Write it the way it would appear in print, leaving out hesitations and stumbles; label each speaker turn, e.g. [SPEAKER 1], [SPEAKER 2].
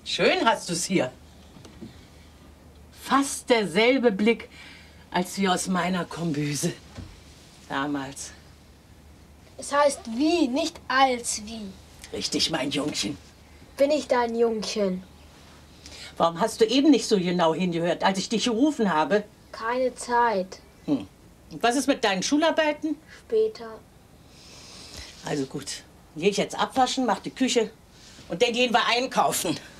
[SPEAKER 1] Schön hast du's hier. Fast derselbe Blick, als wie aus meiner Kombüse. Damals.
[SPEAKER 2] Es heißt wie, nicht als wie.
[SPEAKER 1] Richtig, mein Jungchen.
[SPEAKER 2] Bin ich dein Jungchen?
[SPEAKER 1] Warum hast du eben nicht so genau hingehört, als ich dich gerufen habe?
[SPEAKER 2] Keine Zeit.
[SPEAKER 1] Und was ist mit deinen Schularbeiten?
[SPEAKER 2] Später.
[SPEAKER 1] Also gut, dann gehe ich jetzt abwaschen, mach die Küche und dann gehen wir einkaufen.